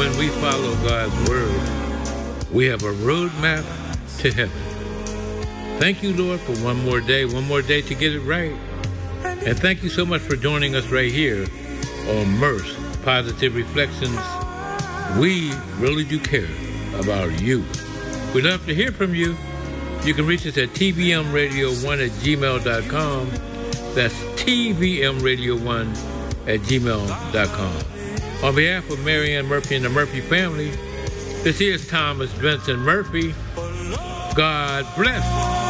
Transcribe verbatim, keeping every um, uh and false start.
when we follow God's word, we have a roadmap to heaven. Thank you, Lord, for one more day, one more day to get it right. And thank you so much for joining us right here on Merce Positive Reflections. We really do care about you. We'd love to hear from you. You can reach us at T V M radio one at gmail dot com. That's T V M radio one at gmail dot com. On behalf of Marianne Murphy and the Murphy family, this is Thomas Benson Murphy. God bless.